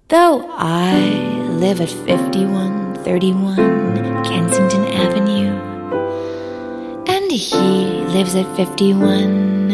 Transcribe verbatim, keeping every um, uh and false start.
Though I live at fifty-one thirty-one Kensington Avenue, and he lives at fifty-one